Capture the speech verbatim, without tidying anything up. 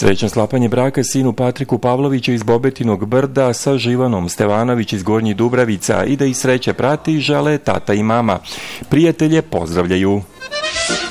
Srećan sklapanje braka sinu Patriku Pavloviću iz Bobetinog Brda sa Živanom Stevanović iz Gornjih Dubravica i da ih sreće prati žele tata i mama. Prijatelje pozdravljaju.